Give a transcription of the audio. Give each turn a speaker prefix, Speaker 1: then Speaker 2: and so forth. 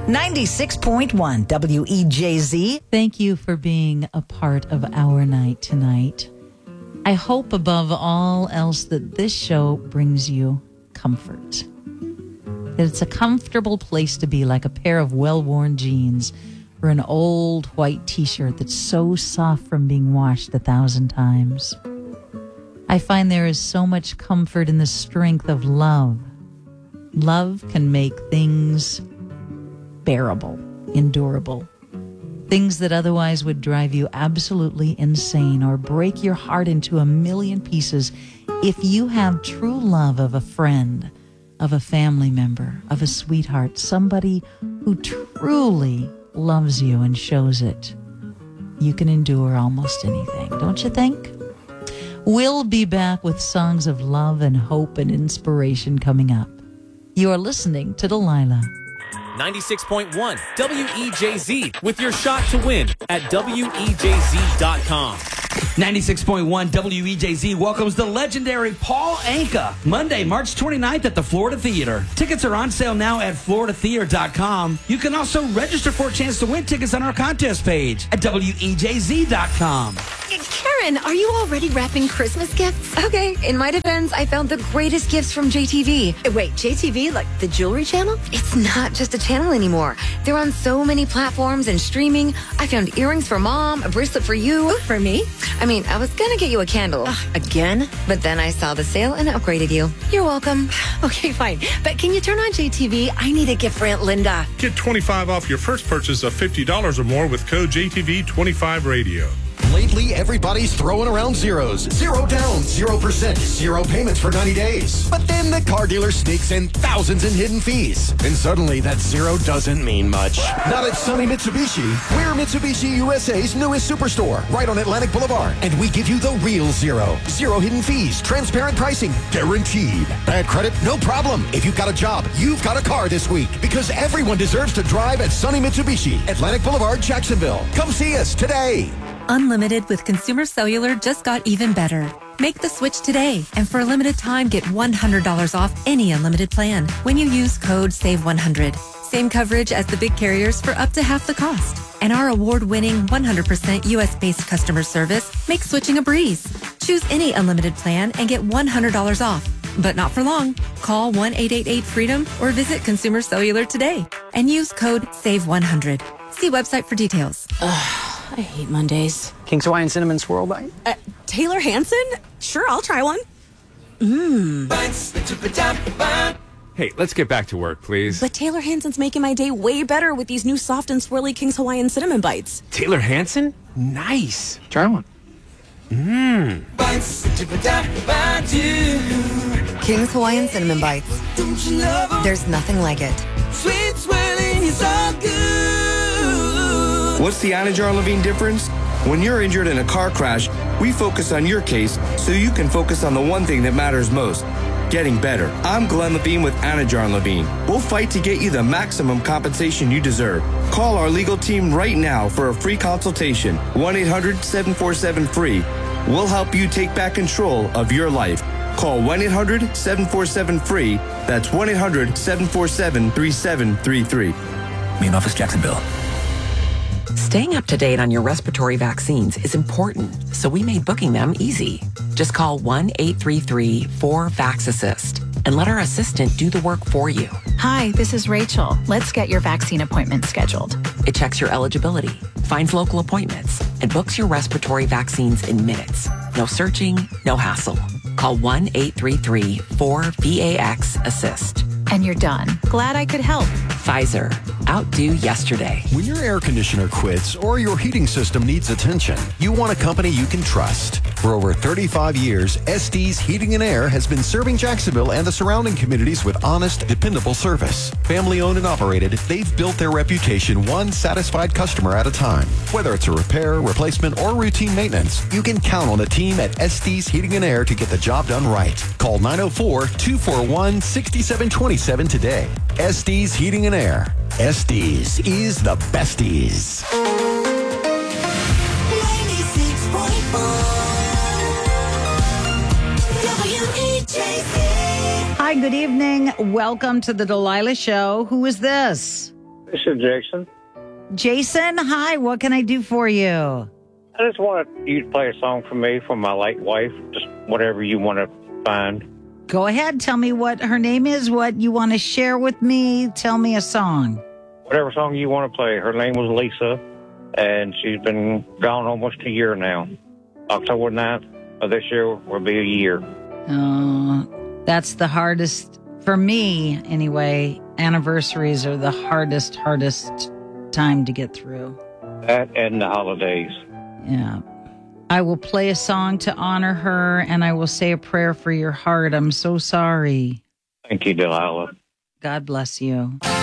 Speaker 1: 96.1 WEJZ.
Speaker 2: Thank you for being a part of our night tonight. I hope above all else that this show brings you comfort. That it's a comfortable place to be, like a pair of well-worn jeans or an old white t-shirt that's so soft from being washed 1,000 times. I find there is so much comfort in the strength of love. Love can make things bearable, endurable. Things that otherwise would drive you absolutely insane or break your heart into a million pieces. If you have true love of a friend, of a family member, of a sweetheart, somebody who truly loves you and shows it, you can endure almost anything, don't you think? We'll be back with songs of love and hope and inspiration coming up. You are listening to Delilah.
Speaker 3: 96.1 WEJZ with your shot to win at WEJZ.com.
Speaker 4: 96.1 WEJZ welcomes the legendary Paul Anka Monday, March 29th at the Florida Theater. Tickets are on sale now at floridatheater.com. You can also register for a chance to win tickets on our contest page at WEJZ.com.
Speaker 5: Karen, are you already wrapping Christmas gifts? Okay, in my defense, I found the greatest gifts from JTV. Wait, JTV? Like the jewelry channel? It's not just a channel anymore. They're on so many platforms and streaming. I found earrings for Mom, a bracelet for you. Ooh, for me? I mean, I was gonna get you a candle. Again? But then I saw the sale and upgraded you. You're welcome. Okay, fine. But can you turn on JTV? I need a gift for Aunt Linda.
Speaker 6: Get 25 off your first purchase of $50 or more with code JTV25Radio.
Speaker 7: Lately, everybody's throwing around zeros. 0 down, 0%, 0 payments for 90 days. But then the car dealer sneaks in thousands in hidden fees. And suddenly, that zero doesn't mean much. Not at Sunny Mitsubishi. We're Mitsubishi USA's newest superstore, right on Atlantic Boulevard. And we give you the real zero. 0 hidden fees, transparent pricing, guaranteed. Bad credit? No problem. If you've got a job, you've got a car this week. Because everyone deserves to drive at Sunny Mitsubishi, Atlantic Boulevard, Jacksonville. Come see us today.
Speaker 8: Unlimited with Consumer Cellular just got even better. Make the switch today, and for a limited time, get $100 off any unlimited plan when you use code SAVE100. Same coverage as the big carriers for up to half the cost. And our award-winning 100% U.S.-based customer service makes switching a breeze. Choose any unlimited plan and get $100 off. But not for long. Call 1-888-FREEDOM or visit Consumer Cellular today and use code SAVE100. See website for details.
Speaker 9: I hate Mondays.
Speaker 10: King's Hawaiian Cinnamon Swirl Bite?
Speaker 9: Taylor Hanson? Sure, I'll try one.
Speaker 11: Hey, let's get back to work, please.
Speaker 9: But Taylor Hanson's making my day way better with these new soft and swirly King's Hawaiian Cinnamon Bites.
Speaker 11: Taylor Hanson? Nice.
Speaker 10: Try one.
Speaker 5: King's Hawaiian Cinnamon Bites. There's nothing like it.
Speaker 12: Sweet swirling is all good.
Speaker 13: What's the Anajar Levine difference? When you're injured in a car crash, we focus on your case so you can focus on the one thing that matters most, getting better. I'm Glenn Levine with Anajar Levine. We'll fight to get you the maximum compensation you deserve. Call our legal team right now for a free consultation. 1-800-747-FREE. We'll help you take back control of your life. Call 1-800-747-FREE. That's 1-800-747-3733.
Speaker 14: Main office, Jacksonville.
Speaker 15: Staying up to date on your respiratory vaccines is important, so we made booking them easy. Just call 1-833-4VAX-ASSIST and let our assistant do the work for you.
Speaker 16: Hi, this is Rachel. Let's get your vaccine appointment scheduled.
Speaker 15: It checks your eligibility, finds local appointments, and books your respiratory vaccines in minutes. No searching, no hassle. Call 1-833-4VAX-ASSIST.
Speaker 16: And you're done. Glad I could help.
Speaker 15: Pfizer. Outdo yesterday.
Speaker 7: When your air conditioner quits or your heating system needs attention, you want a company you can trust. For over 35 years, Estes Heating and Air has been serving Jacksonville and the surrounding communities with honest, dependable service. Family owned and operated, they've built their reputation one satisfied customer at a time. Whether it's a repair, replacement, or routine maintenance, you can count on the team at Estes Heating and Air to get the job done right. Call 904-241-6727 today. Estes Heating and Air. Estes is the besties.
Speaker 1: 96.4 Hi, good evening. Welcome to the Delilah Show. Who is this?
Speaker 14: This is Jason.
Speaker 2: Jason, hi. What can I do for you?
Speaker 14: I just wanted you to play a song for me from my late wife. Just whatever you want to find.
Speaker 2: Go ahead. Tell me what her name is, what you want to share with me. Tell me a song.
Speaker 14: Whatever song you want to play. Her name was Lisa, and she's been gone almost a year now. October 9th of this year will be a year.
Speaker 2: That's the hardest, for me anyway. Anniversaries are the hardest time to get through.
Speaker 14: That and the holidays.
Speaker 2: Yeah. I will play a song to honor her, and I will say a prayer for your heart. I'm so sorry.
Speaker 14: Thank you, Delilah.
Speaker 2: God bless you.